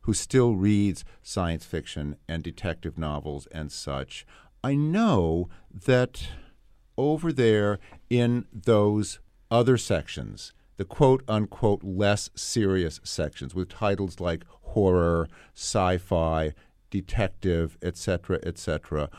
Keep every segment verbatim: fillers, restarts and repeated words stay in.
who still reads science fiction and detective novels and such, I know that over there in those other sections, the quote-unquote less serious sections with titles like horror, sci-fi, detective, et cetera, et cetera,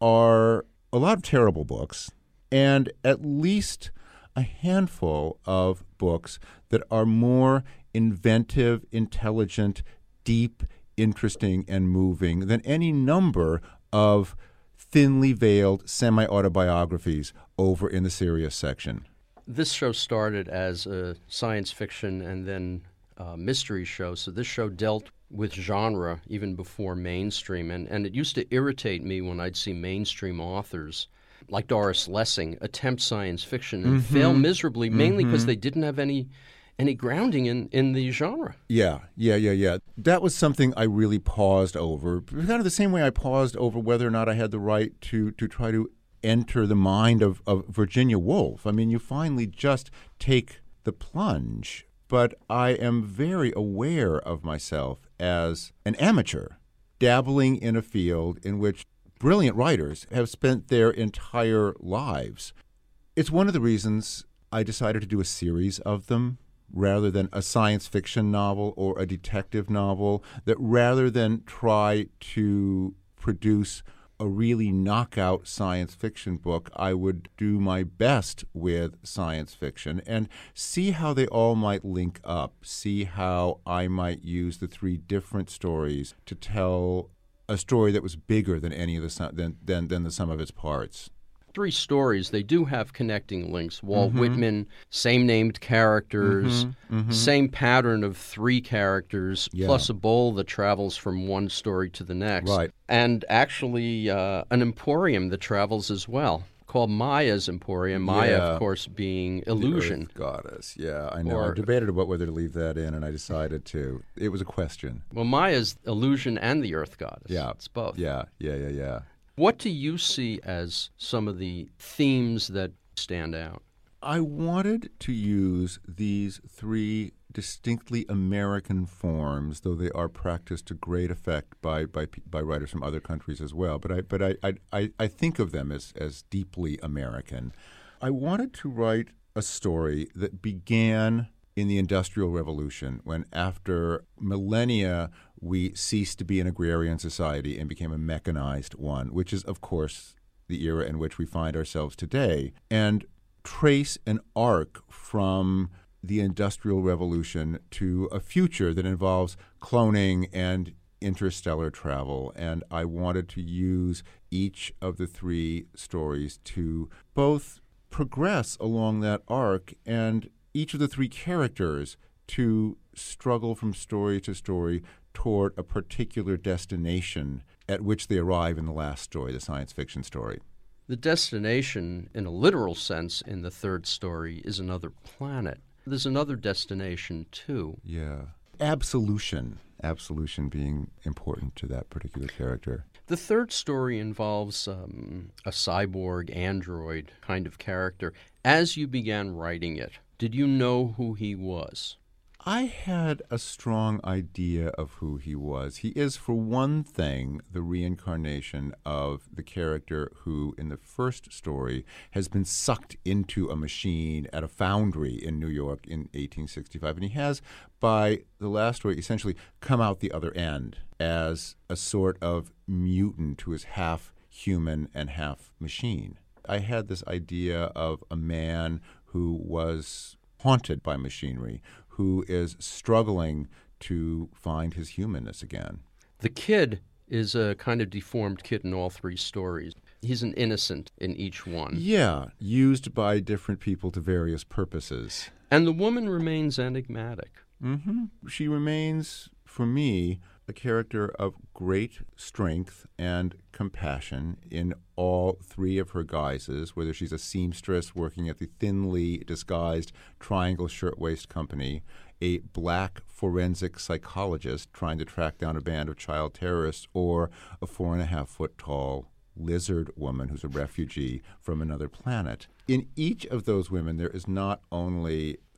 are a lot of terrible books and at least a handful of books that are more inventive, intelligent, deep, interesting, and moving than any number of thinly veiled semi-autobiographies over in the serious section. This show started as a science fiction and then a mystery show, so this show dealt with genre even before mainstream, and, and it used to irritate me when I'd see mainstream authors like Doris Lessing attempt science fiction and mm-hmm. fail miserably, mainly because mm-hmm. they didn't have any any grounding in, in the genre. Yeah, yeah, yeah, yeah. That was something I really paused over, kind of the same way I paused over whether or not I had the right to to try to enter the mind of, of Virginia Woolf. I mean, you finally just take the plunge. But I am very aware of myself as an amateur, dabbling in a field in which brilliant writers have spent their entire lives. It's one of the reasons I decided to do a series of them rather than a science fiction novel or a detective novel, that rather than try to produce a really knockout science fiction book, I would do my best with science fiction and see how they all might link up, see how I might use the three different stories to tell a story that was bigger than any of the than than, than the sum of its parts. Three stories, they do have connecting links. Walt mm-hmm. Whitman, same named characters, mm-hmm. Mm-hmm. same pattern of three characters, yeah. plus a bowl that travels from one story to the next. Right. And actually uh, an emporium that travels as well, called Maya's Emporium. Maya, yeah. of course, being illusion. The Earth Goddess, yeah, I know. Or, I debated about whether to leave that in, and I decided to. It was a question. Well, Maya's illusion and the Earth Goddess. Yeah. It's both. Yeah, yeah, yeah, yeah. What do you see as some of the themes that stand out? I wanted to use these three distinctly American forms, though they are practiced to great effect by by, by writers from other countries as well. But I but I, I, I think of them as, as deeply American. I wanted to write a story that began in the Industrial Revolution, when after millennia we ceased to be an agrarian society and became a mechanized one, which is, of course, the era in which we find ourselves today, and trace an arc from the Industrial Revolution to a future that involves cloning and interstellar travel. And I wanted to use each of the three stories to both progress along that arc and each of the three characters to struggle from story to story toward a particular destination at which they arrive in the last story, the science fiction story. The destination, in a literal sense, in the third story is another planet. There's another destination, too. Yeah. Absolution. Absolution being important to that particular character. The third story involves um, a cyborg, android kind of character. As you began writing it, did you know who he was? I had a strong idea of who he was. He is, for one thing, the reincarnation of the character who, in the first story, has been sucked into a machine at a foundry in New York in eighteen sixty-five. And he has, by the last story, essentially come out the other end as a sort of mutant who is half human and half machine. I had this idea of a man who was haunted by machinery, who is struggling to find his humanness again. The kid is a kind of deformed kid in all three stories. He's an innocent in each one. Yeah, used by different people to various purposes. And the woman remains enigmatic. Mm-hmm. She remains, for me, a character of great strength and compassion in all three of her guises, whether she's a seamstress working at the thinly disguised Triangle Shirtwaist Company, a black forensic psychologist trying to track down a band of child terrorists, or a four and a half foot tall lizard woman who's a refugee from another planet. In each of those women, there is not only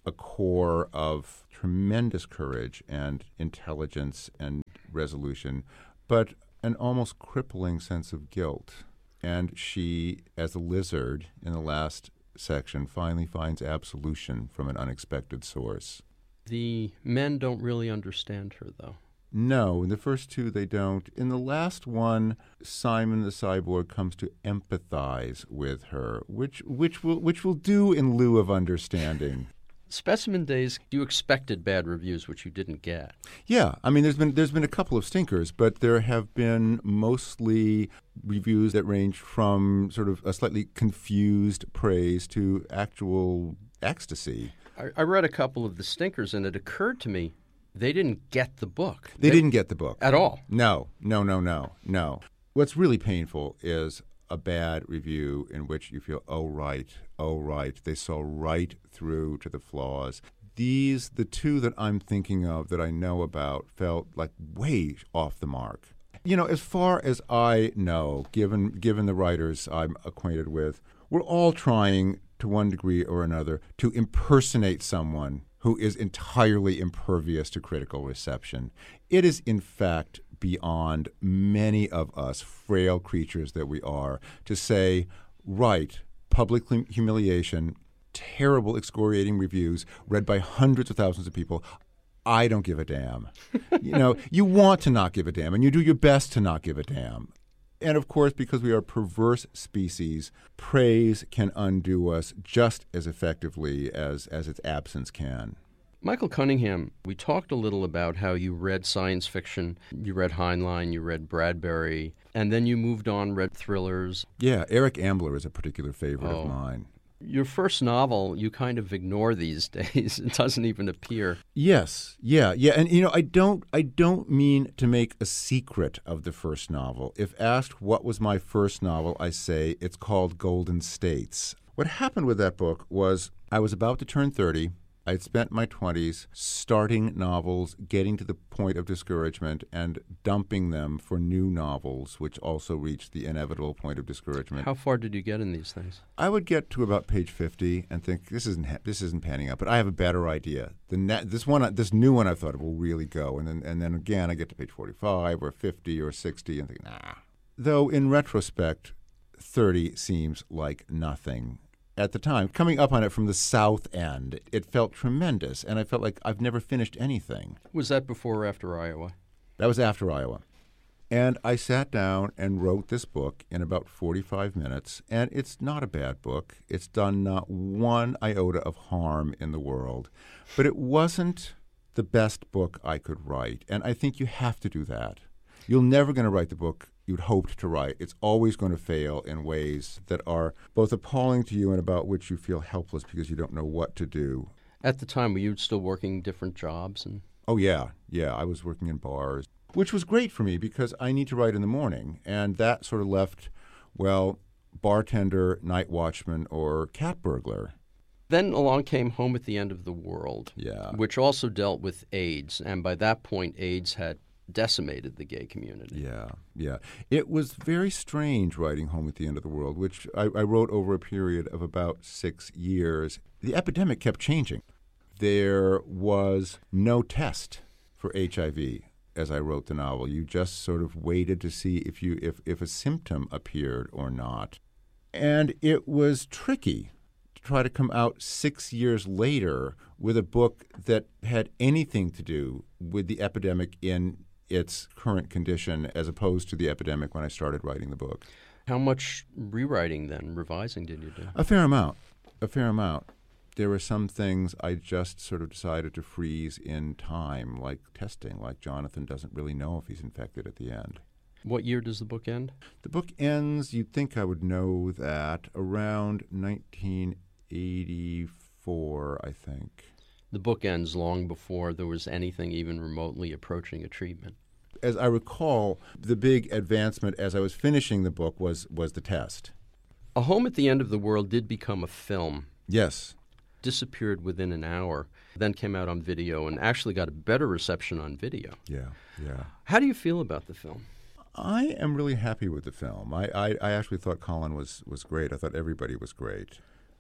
a core of tremendous courage and intelligence and resolution, but an almost crippling sense of guilt. And she, as a lizard in the last section, finally finds absolution from an unexpected source. The men don't really understand her, though. No, in the first two they don't. In the last one, Simon the cyborg comes to empathize with her, which which will which will do in lieu of understanding. Specimen Days, you expected bad reviews, which you didn't get. Yeah, I mean, there's been there's been a couple of stinkers, but there have been mostly reviews that range from sort of a slightly confused praise to actual ecstasy. I, I read a couple of the stinkers, and it occurred to me they didn't get the book. They, they didn't get the book at all. No, no, no, no, no. What's really painful is a bad review in which you feel, oh, right, oh, right. They saw right through to the flaws. These, the two that I'm thinking of that I know about, felt like way off the mark. You know, as far as I know, given given the writers I'm acquainted with, we're all trying to one degree or another to impersonate someone who is entirely impervious to critical reception. It is, in fact, beyond many of us, frail creatures that we are, to say, right, public humiliation, terrible excoriating reviews read by hundreds of thousands of people. I don't give a damn. You know, you want to not give a damn, and you do your best to not give a damn. And of course, because we are a perverse species, praise can undo us just as effectively as, as its absence can. Michael Cunningham, we talked a little about how you read science fiction. You read Heinlein, you read Bradbury, and then you moved on, read thrillers. Yeah, Eric Ambler is a particular favorite oh. of mine. Your first novel, you kind of ignore these days. It doesn't even appear. Yes, yeah, yeah. And, you know, I don't I don't mean to make a secret of the first novel. If asked what was my first novel, I say it's called Golden States. What happened with that book was I was about to turn thirty. I had spent my twenties starting novels, getting to the point of discouragement, and dumping them for new novels, which also reached the inevitable point of discouragement. How far did you get in these things? I would get to about page fifty and think, this isn't ha- this isn't panning out, but I have a better idea. The ne- this one, this new one, I thought will really go, and then and then again, I get to page forty-five or fifty or sixty, and think, nah. Though in retrospect, thirty seems like nothing. At the time, coming up on it from the south end, it felt tremendous, and I felt like I've never finished anything. Was that before or after Iowa? That was after Iowa. And I sat down and wrote this book in about forty-five minutes, and it's not a bad book. It's done not one iota of harm in the world. But it wasn't the best book I could write, and I think you have to do that. You're never going to write the book you'd hoped to write. It's always going to fail in ways that are both appalling to you and about which you feel helpless because you don't know what to do. At the time, were you still working different jobs? And Oh, yeah. Yeah, I was working in bars, which was great for me because I need to write in the morning. And that sort of left, well, bartender, night watchman, or cat burglar. Then along came Home at the End of the World, Yeah. which also dealt with AIDS. And by that point, AIDS had decimated the gay community. Yeah, yeah. It was very strange writing Home at the End of the World, which I, I wrote over a period of about six years. The epidemic kept changing. There was no test for H I V as I wrote the novel. You just sort of waited to see if you if, if a symptom appeared or not. And it was tricky to try to come out six years later with a book that had anything to do with the epidemic in its current condition as opposed to the epidemic when I started writing the book. How much rewriting then, revising did you do? A fair amount. A fair amount. There were some things I just sort of decided to freeze in time, like testing, like Jonathan doesn't really know if he's infected at the end. What year does the book end? The book ends, you'd think I would know that, around nineteen eighty-four, I think. The book ends long before there was anything even remotely approaching a treatment. As I recall, the big advancement as I was finishing the book was, was the test. A Home at the End of the World did become a film. Yes. Disappeared within an hour, then came out on video and actually got a better reception on video. Yeah, yeah. How do you feel about the film? I am really happy with the film. I, I, I actually thought Colin was, was great. I thought everybody was great.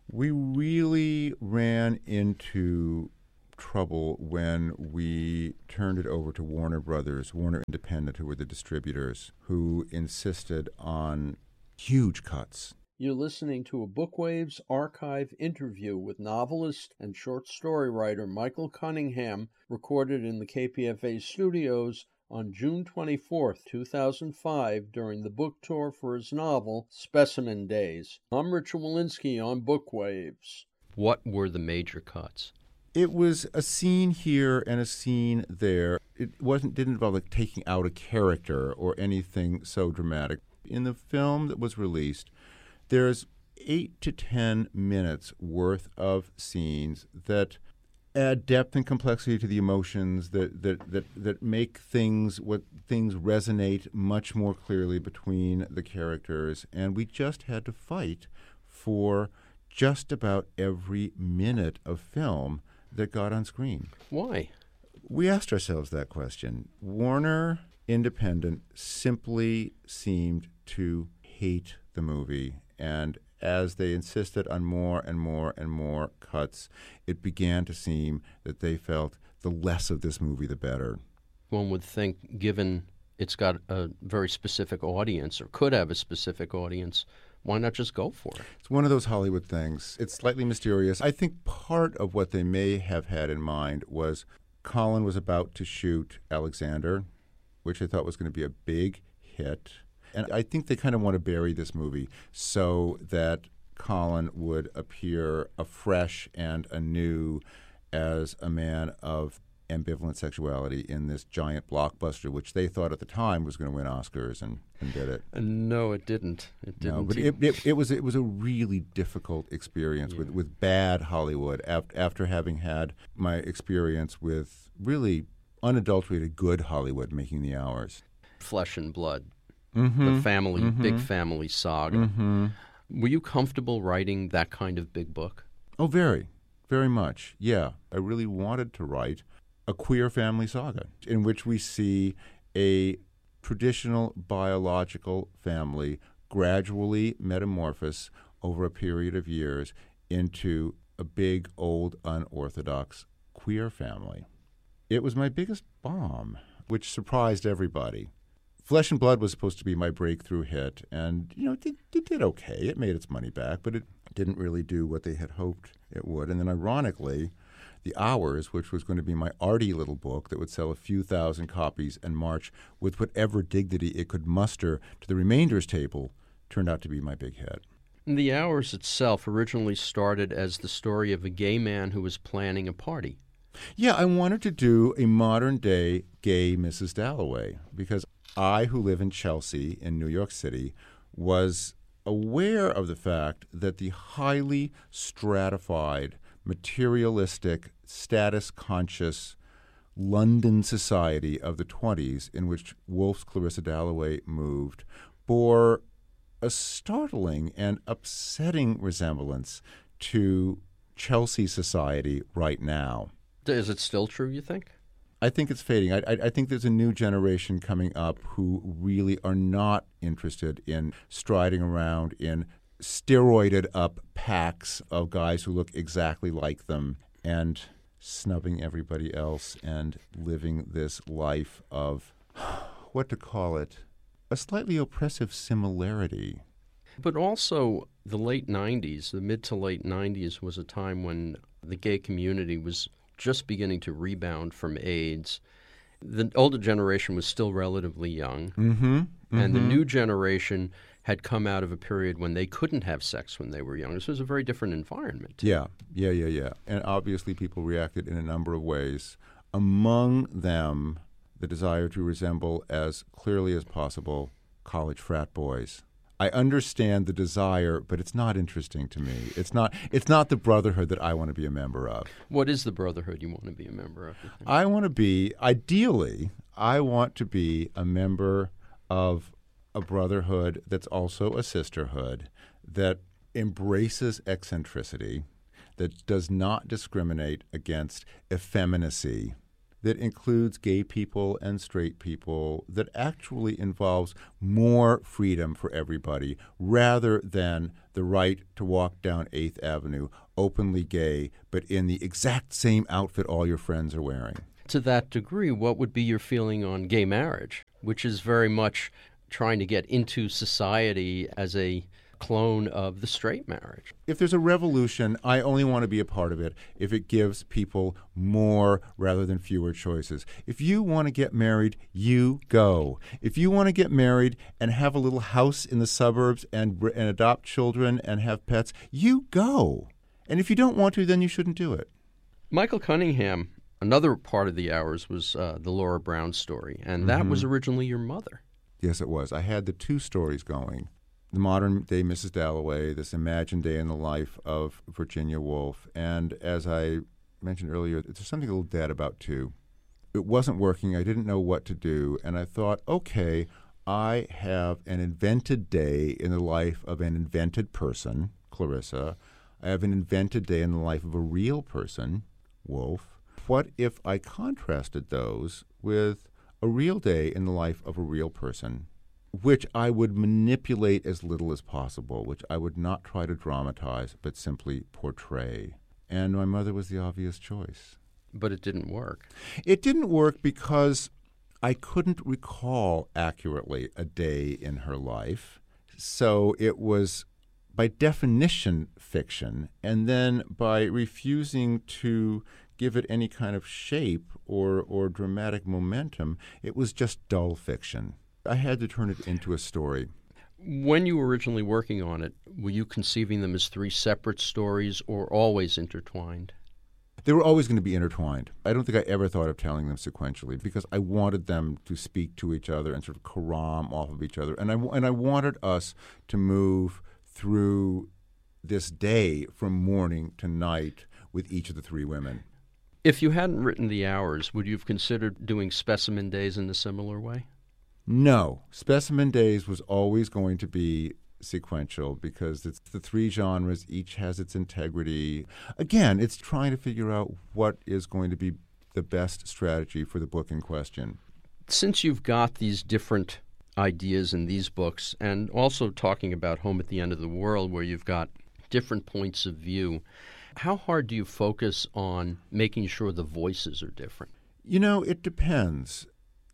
We really ran into trouble when we turned it over to Warner Brothers, Warner Independent, who were the distributors, who insisted on huge cuts. You're listening to a Bookwaves archive interview with novelist and short story writer Michael Cunningham, recorded in the K P F A studios on June twenty-fourth, two thousand five, during the book tour for his novel, Specimen Days. I'm Richard Wolinsky on Bookwaves. What were the major cuts? It was a scene here and a scene there. It wasn't didn't involve like taking out a character or anything so dramatic. In the film that was released, there's eight to ten minutes worth of scenes that add depth and complexity to the emotions, that that that, that make things what things resonate much more clearly between the characters. And we just had to fight for just about every minute of film that got on screen. Why? We asked ourselves that question. Warner Independent simply seemed to hate the movie, and as they insisted on more and more and more cuts, it began to seem that they felt the less of this movie, the better. One would think, given it's got a very specific audience, or could have a specific audience, why not just go for it? It's one of those Hollywood things. It's slightly mysterious. I think part of what they may have had in mind was Colin was about to shoot Alexander, which I thought was going to be a big hit. And I think they kind of want to bury this movie so that Colin would appear afresh and anew as a man of ambivalent sexuality in this giant blockbuster, which they thought at the time was going to win Oscars, and, and did it. Uh, no, it didn't. It didn't. No, but it, it, it was it was a really difficult experience yeah. with, with bad Hollywood after, after having had my experience with really unadulterated good Hollywood making the hours. Flesh and Blood, mm-hmm. the family, mm-hmm. big family saga. Mm-hmm. Were you comfortable writing that kind of big book? Oh, very, very much. Yeah, I really wanted to write a queer family saga in which we see a traditional biological family gradually metamorphose over a period of years into a big, old, unorthodox queer family. It was my biggest bomb, which surprised everybody. Flesh and Blood was supposed to be my breakthrough hit, and you know, it did, it did okay. It made its money back, but it didn't really do what they had hoped it would. And then ironically, The Hours, which was going to be my arty little book that would sell a few thousand copies and march with whatever dignity it could muster to the remainders table, turned out to be my big hit. The Hours itself originally started as the story of a gay man who was planning a party. Yeah, I wanted to do a modern-day gay Missus Dalloway because I, who live in Chelsea in New York City, was aware of the fact that the highly stratified, materialistic, status-conscious London society of the twenties in which Woolf's Clarissa Dalloway moved bore a startling and upsetting resemblance to Chelsea society right now. Is it still true, you think? I think it's fading. I, I, I think there's a new generation coming up who really are not interested in striding around in steroided up packs of guys who look exactly like them and snubbing everybody else and living this life of, what to call it, a slightly oppressive similarity. But also the late nineties, the mid to late nineties was a time when the gay community was just beginning to rebound from AIDS. The older generation was still relatively young, mm-hmm, mm-hmm. and the new generation had come out of a period when they couldn't have sex when they were young. This was a very different environment. Yeah, yeah, yeah, yeah. And obviously people reacted in a number of ways. Among them, the desire to resemble as clearly as possible college frat boys. I understand the desire, but it's not interesting to me. It's not It's not the brotherhood that I want to be a member of. What is the brotherhood you want to be a member of? I want to be, ideally, I want to be a member of a brotherhood that's also a sisterhood, that embraces eccentricity, that does not discriminate against effeminacy, that includes gay people and straight people, that actually involves more freedom for everybody rather than the right to walk down eighth Avenue openly gay, but in the exact same outfit all your friends are wearing. To that degree, what would be your feeling on gay marriage, which is very much trying to get into society as a clone of the straight marriage? If there's a revolution, I only want to be a part of it if it gives people more rather than fewer choices. If you want to get married, you go. If you want to get married and have a little house in the suburbs and, and adopt children and have pets, you go. And if you don't want to, then you shouldn't do it. Michael Cunningham, another part of the Hours was uh, the Laura Brown story, and that mm-hmm. was originally your mother. Yes, it was. I had the two stories going. The modern-day Missus Dalloway, this imagined day in the life of Virginia Woolf. And as I mentioned earlier, there's something a little dead about two. It wasn't working. I didn't know what to do. And I thought, okay, I have an invented day in the life of an invented person, Clarissa. I have an invented day in the life of a real person, Woolf. What if I contrasted those with a real day in the life of a real person, which I would manipulate as little as possible, which I would not try to dramatize, but simply portray. And my mother was the obvious choice. But it didn't work. It didn't work because I couldn't recall accurately a day in her life. So it was, by definition, fiction. And then by refusing to give it any kind of shape or, or dramatic momentum, it was just dull fiction. I had to turn it into a story. When you were originally working on it, were you conceiving them as three separate stories or always intertwined? They were always going to be intertwined. I don't think I ever thought of telling them sequentially because I wanted them to speak to each other and sort of carom off of each other. And I, and I wanted us to move through this day from morning to night with each of the three women. If you hadn't written The Hours, would you have considered doing Specimen Days in a similar way? No. Specimen Days was always going to be sequential because it's the three genres, each has its integrity. Again, it's trying to figure out what is going to be the best strategy for the book in question. Since you've got these different ideas in these books, and also talking about Home at the End of the World, where you've got different points of view, how hard do you focus on making sure the voices are different? You know, it depends.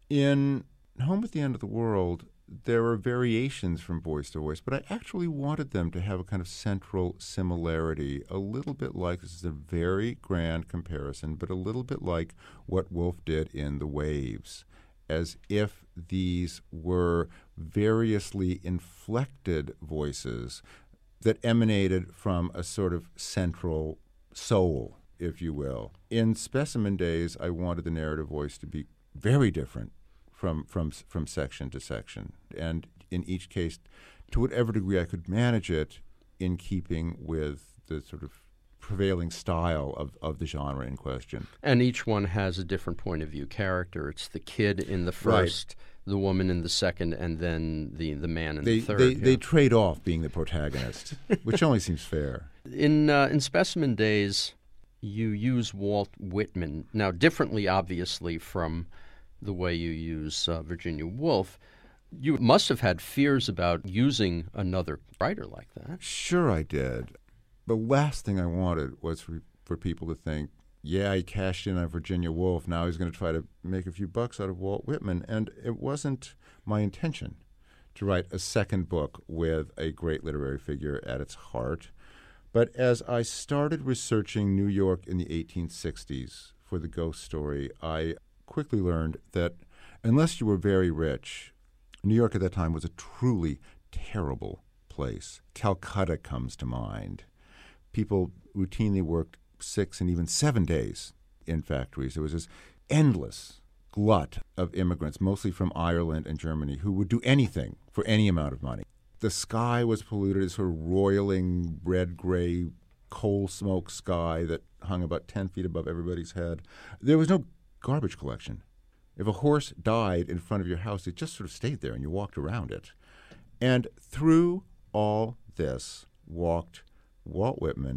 In Home at the End of the World, there are variations from voice to voice, but I actually wanted them to have a kind of central similarity, a little bit like, this is a very grand comparison, but a little bit like what Woolf did in The Waves, as if these were variously inflected voices that emanated from a sort of central soul, if you will. In Specimen Days, I wanted the narrative voice to be very different from from from section to section, and in each case, to whatever degree I could manage it, in keeping with the sort of prevailing style of, of the genre in question. And each one has a different point of view character. It's the kid in the first, right, the woman in the second, and then the, the man in they, the third. They, yeah. they trade off being the protagonist, which only seems fair. In uh, in Specimen Days, you use Walt Whitman, now differently, obviously, from the way you use uh, Virginia Woolf. You must have had fears about using another writer like that. Sure I did. The last thing I wanted was for, for people to think, yeah, he cashed in on Virginia Woolf, now he's going to try to make a few bucks out of Walt Whitman. And it wasn't my intention to write a second book with a great literary figure at its heart. But as I started researching New York in the eighteen sixties for the ghost story, I quickly learned that unless you were very rich, New York at that time was a truly terrible place. Calcutta comes to mind. People routinely worked six and even seven days in factories. There was this endless glut of immigrants, mostly from Ireland and Germany, who would do anything for any amount of money. The sky was polluted, a sort of roiling red-gray coal smoke sky that hung about ten feet above everybody's head. There was no garbage collection. If a horse died in front of your house, it just sort of stayed there and you walked around it. And through all this walked Walt Whitman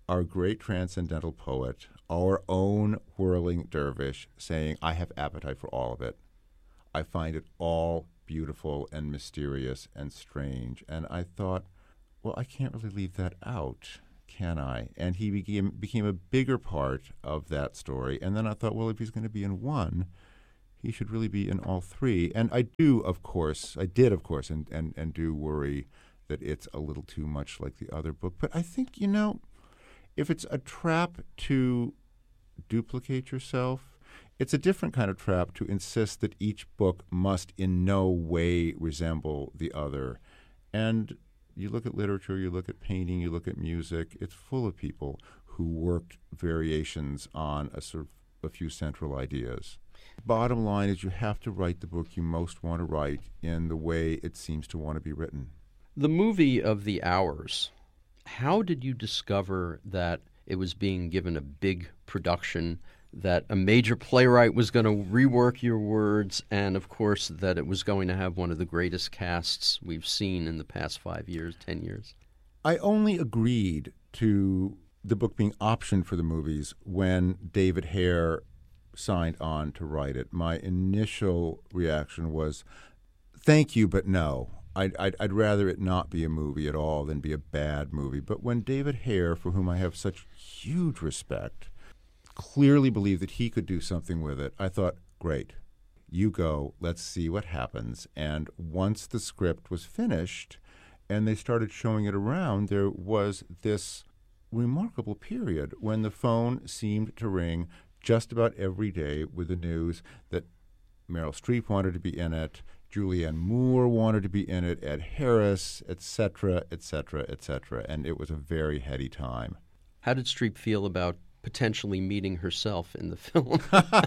our great transcendental poet, our own whirling dervish, saying, I have appetite for all of it. I find it all beautiful and mysterious and strange. And I thought, well, I can't really leave that out, can I? And he became became a bigger part of that story. And then I thought, well, if he's going to be in one, he should really be in all three. And I do, of course, I did, of course, and, and, and do worry that it's a little too much like the other book. But I think, you know, if it's a trap to duplicate yourself, it's a different kind of trap to insist that each book must in no way resemble the other. And you look at literature, you look at painting, you look at music, it's full of people who worked variations on a sort of a few central ideas. Bottom line is you have to write the book you most want to write in the way it seems to want to be written. The movie of the hours, how did you discover that it was being given a big production, that a major playwright was going to rework your words, and of course that it was going to have one of the greatest casts we've seen in the past five years, ten years? I only agreed to the book being optioned for the movies when David Hare signed on to write it. My initial reaction was, thank you, but no. I'd, I'd, I'd rather it not be a movie at all than be a bad movie. But when David Hare, for whom I have such huge respect, clearly believed that he could do something with it, I thought, great, you go, let's see what happens. And once the script was finished and they started showing it around, there was this remarkable period when the phone seemed to ring just about every day with the news that Meryl Streep wanted to be in it, Julianne Moore wanted to be in it, Ed Harris, et cetera, et cetera, et cetera. And it was a very heady time. How did Streep feel about potentially meeting herself in the film?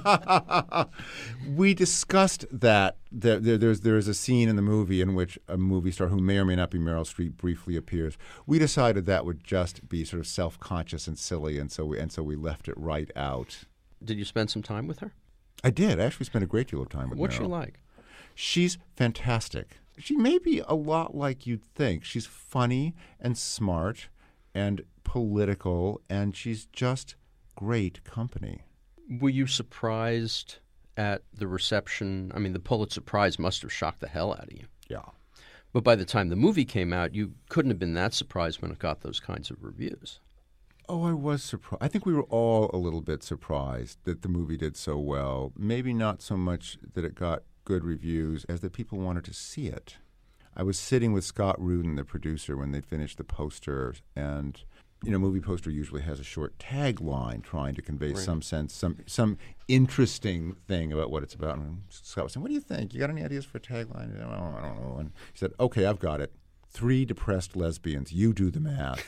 We discussed that. There, there, there's, there is a scene in the movie in which a movie star who may or may not be Meryl Streep briefly appears. We decided that would just be sort of self-conscious and silly, and so we, and so we left it right out. Did you spend some time with her? I did. I actually spent a great deal of time with What's Meryl. she like? She's fantastic. She may be a lot like you'd think. She's funny and smart and political, and she's just great company. Were you surprised at the reception? I mean, the Pulitzer Prize must have shocked the hell out of you. Yeah. But by the time the movie came out, you couldn't have been that surprised when it got those kinds of reviews. Oh, I was surprised. I think we were all a little bit surprised that the movie did so well. Maybe not so much that it got good reviews as that people wanted to see it. I was sitting with Scott Rudin, the producer, when they finished the poster, and you know, a movie poster usually has a short tagline trying to convey right. some sense, some some interesting thing about what it's about. And Scott was saying, "What do you think? You got any ideas for a tagline?" I don't, I don't know. And he said, "Okay, I've got it. Three depressed lesbians. You do the math."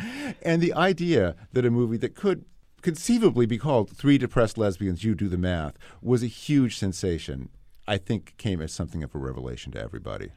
And the idea that a movie that could conceivably be called Three Depressed Lesbians, You Do the Math was a huge sensation. I think came as something of a revelation to everybody.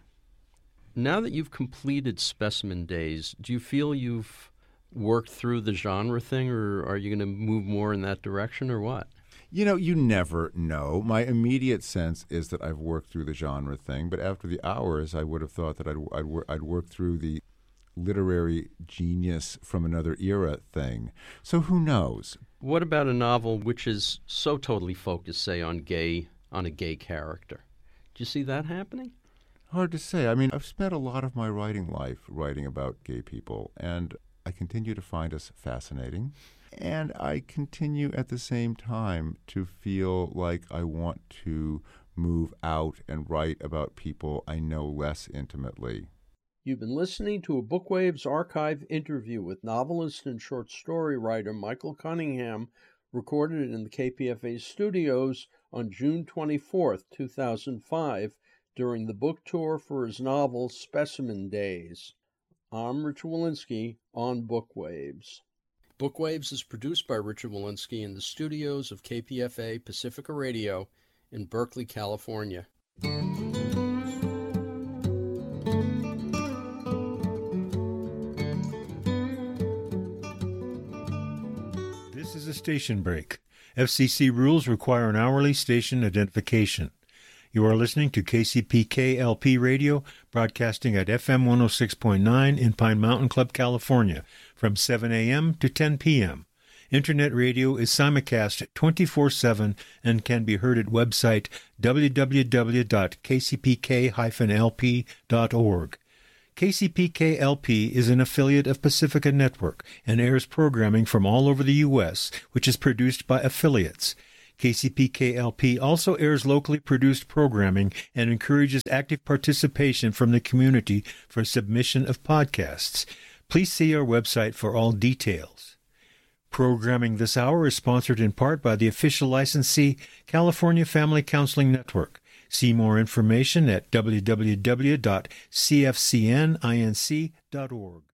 Now that you've completed Specimen Days, do you feel you've worked through the genre thing, or are you going to move more in that direction, or what? You know, you never know. My immediate sense is that I've worked through the genre thing, but after the hours, I would have thought that I'd, I'd, wor- I'd work through the literary genius from another era thing. So who knows? What about a novel which is so totally focused, say, on gay, on a gay character? Do you see that happening? Hard to say. I mean, I've spent a lot of my writing life writing about gay people, and I continue to find us fascinating. And I continue at the same time to feel like I want to move out and write about people I know less intimately. You've been listening to a Bookwaves archive interview with novelist and short story writer Michael Cunningham, recorded in the K P F A studios on June twenty-fourth, two thousand five, during the book tour for his novel Specimen Days. I'm Richard Wolinsky on Bookwaves. Bookwaves is produced by Richard Wolinsky in the studios of K P F A Pacifica Radio in Berkeley, California. This is a station break. F C C rules require an hourly station identification. You are listening to K C P K L P Radio, broadcasting at F M one oh six point nine in Pine Mountain Club, California, from seven a.m. to ten p.m. Internet radio is simulcast twenty-four seven and can be heard at website w w w dot k c p k dash l p dot org. K C P K L P is an affiliate of Pacifica Network and airs programming from all over the U S, which is produced by affiliates. K C P K L P also airs locally produced programming and encourages active participation from the community for submission of podcasts. Please see our website for all details. Programming this hour is sponsored in part by the official licensee, California Family Counseling Network. See more information at w w w dot c f c n inc dot org.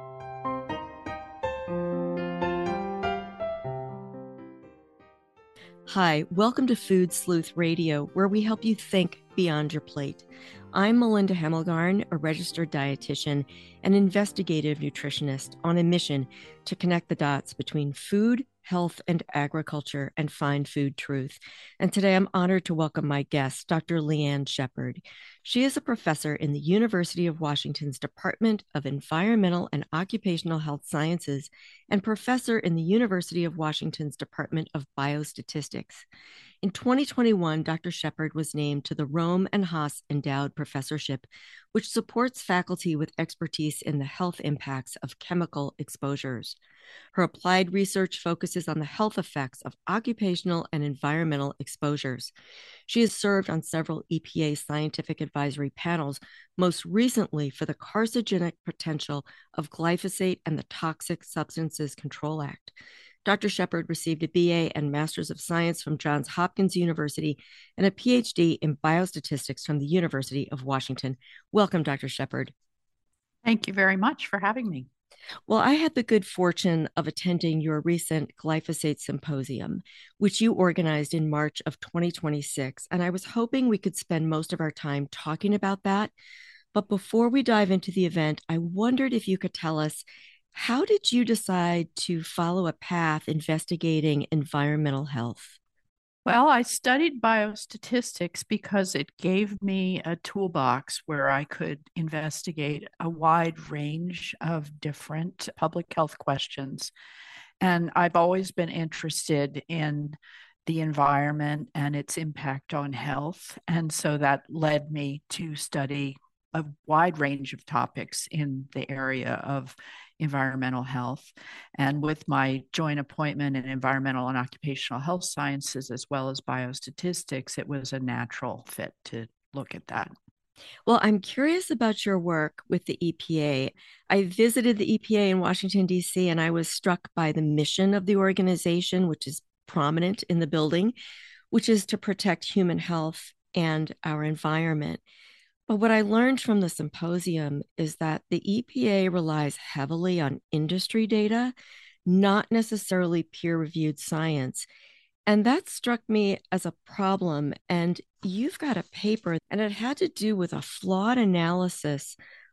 Hi, welcome to Food Sleuth Radio, where we help you think beyond your plate. I'm Melinda Hemmelgarn, a registered dietitian and investigative nutritionist on a mission to connect the dots between food, health, and agriculture and find food truth. And today I'm honored to welcome my guest, Doctor Leanne Shepard. She is a professor in the University of Washington's Department of Environmental and Occupational Health Sciences and professor in the University of Washington's Department of Biostatistics. In twenty twenty-one, Doctor Shepard was named to the Rome and Haas Endowed Professorship, which supports faculty with expertise in the health impacts of chemical exposures. Her applied research focuses on the health effects of occupational and environmental exposures. She has served on several E P A scientific advisory panels, most recently for the carcinogenic potential of glyphosate and the Toxic Substances Control Act. Doctor Shepard received a B A and Master's of Science from Johns Hopkins University and a P H D in biostatistics from the University of Washington. Welcome, Doctor Shepard. Thank you very much for having me. Well, I had the good fortune of attending your recent glyphosate symposium, which you organized in March of twenty twenty-six, and I was hoping we could spend most of our time talking about that. But before we dive into the event, I wondered if you could tell us, how did you decide to follow a path investigating environmental health? Well, I studied biostatistics because it gave me a toolbox where I could investigate a wide range of different public health questions. And I've always been interested in the environment and its impact on health. And so that led me to study a wide range of topics in the area of environmental health. And with my joint appointment in environmental and occupational health sciences, as well as biostatistics, it was a natural fit to look at that. Well, I'm curious about your work with the E P A. I visited the E P A in Washington, D C, and I was struck by the mission of the organization, which is prominent in the building, which is to protect human health and our environment. But what I learned from the symposium is that the E P A relies heavily on industry data, not necessarily peer-reviewed science. And that struck me as a problem. And you've got a paper, and it had to do with a flawed analysis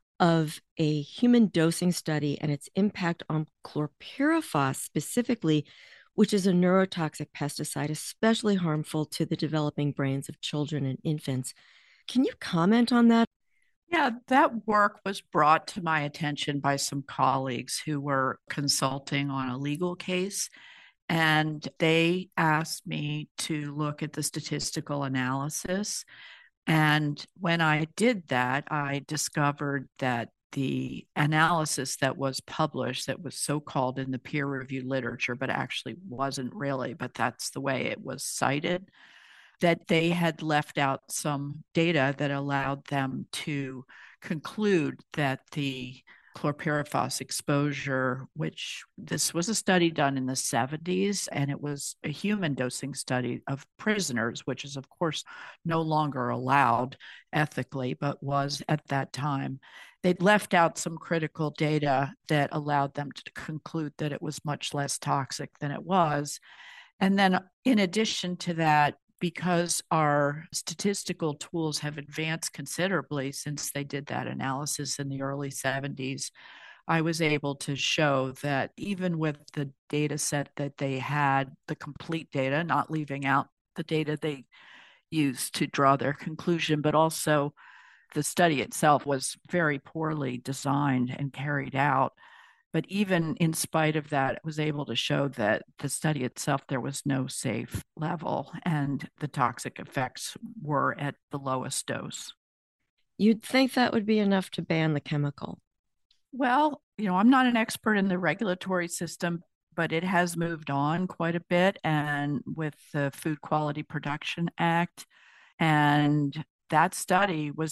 of a human dosing study and its impact on chlorpyrifos specifically, which is a neurotoxic pesticide, especially harmful to the developing brains of children and infants. Can you comment on that? Yeah, that work was brought to my attention by some colleagues who were consulting on a legal case. And they asked me to look at the statistical analysis. And when I did that, I discovered that the analysis that was published, that was so-called in the peer-reviewed literature, but actually wasn't really, but that's the way it was cited, that they had left out some data that allowed them to conclude that the chlorpyrifos exposure, which this was a study done in the seventies, and it was a human dosing study of prisoners, which is, of course, no longer allowed ethically, but was at that time. They'd left out some critical data that allowed them to conclude that it was much less toxic than it was. And then in addition to that, because our statistical tools have advanced considerably since they did that analysis in the early seventies, I was able to show that even with the data set that they had, the complete data, not leaving out the data they used to draw their conclusion, but also the study itself was very poorly designed and carried out. But even in spite of that, it was able to show that the study itself, there was no safe level and the toxic effects were at the lowest dose. You'd think that would be enough to ban the chemical. Well, you know, I'm not an expert in the regulatory system, but it has moved on quite a bit, and with the Food Quality Production Act, and that study was